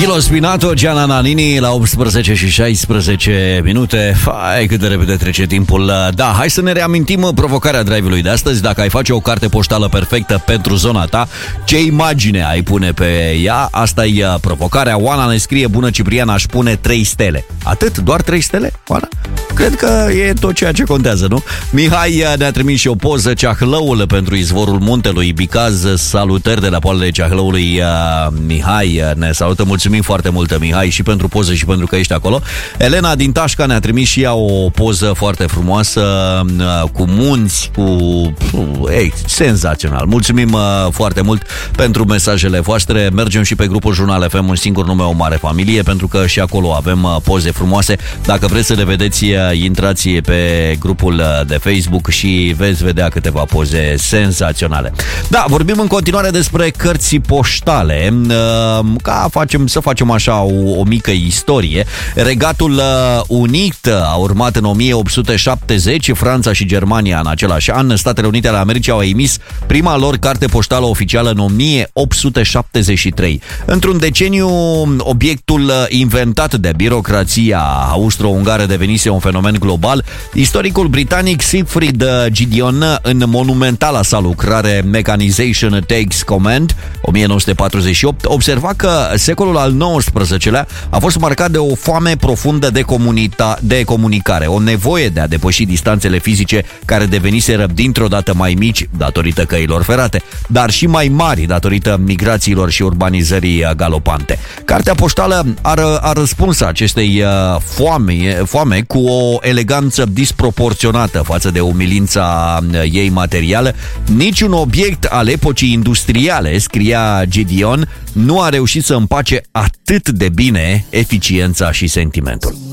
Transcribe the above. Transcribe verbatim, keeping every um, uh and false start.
Gilo Spinato, Gianna Nannini la optsprezece și șaisprezece minute. Fai, cât de repede trece timpul. Da, hai să ne reamintim provocarea drive-ului de astăzi. Dacă ai face o carte poștală perfectă pentru zona ta, ce imagine ai pune pe ea? Asta e provocarea. Oana ne scrie: bună Ciprian, aș pune trei stele. Atât? Doar trei stele, Oana? Cred că e tot ceea ce contează, nu? Mihai ne-a trimis și o poză: Ceahlăul pentru izvorul muntelui Bicaz. Salutări de la poalele Ceahlăului. Mihai ne salută, mulțumim foarte mult, Mihai, și pentru poză și pentru că ești acolo. Elena din Tașca ne-a trimis și ea o poză foarte frumoasă, cu munți, cu... Ei, senzațional. Mulțumim foarte mult pentru mesajele voastre. Mergem și pe grupul Jurnal F M, un singur nume, o mare familie, pentru că și acolo avem poze frumoase. Dacă vreți să le vedeți, intrați pe grupul de Facebook și veți vedea câteva poze senzaționale. Da, vorbim în continuare despre cărți poștale. Ca facem, să facem așa o, o mică istorie. Regatul Unit a urmat în o mie opt sute șaptezeci, Franța și Germania în același an. Statele Unite ale Americii au emis prima lor carte poștală oficială în o mie opt sute șaptezeci și trei. Într-un deceniu, obiectul inventat de birocrația austro-ungară devenise un fenomen global. Istoricul britanic Siegfried Gideon, în monumentala sa lucrare Mechanization Takes Command, o mie nouă sute patruzeci și opt, observa că secolul al nouăsprezecelea a fost marcat de o foame profundă de, comunita- de comunicare, o nevoie de a depăși distanțele fizice care deveniseră dintr-o dată mai mici datorită căilor ferate, dar și mai mari datorită migrațiilor și urbanizării galopante. Cartea poștală a, a răspuns acestei foame, foame cu o eleganță disproporționată față de umilința ei materială. Niciun obiect al epocii industriale, scria Gideon, nu a reușit să împace atât de bine eficiența și sentimentul.